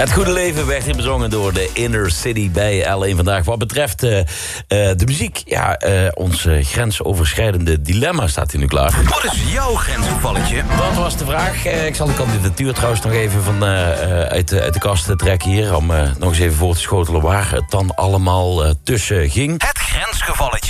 Het goede leven werd hier bezongen door de Inner City bij L1 vandaag. Wat betreft de muziek, ja, ons grensoverschrijdende dilemma staat hier nu klaar. Wat is jouw grensgevalletje? Dat was de vraag. Ik zal de kandidatuur trouwens nog even uit de kast trekken hier. Om nog eens even voor te schotelen waar het dan allemaal tussen ging. Het grensgevalletje.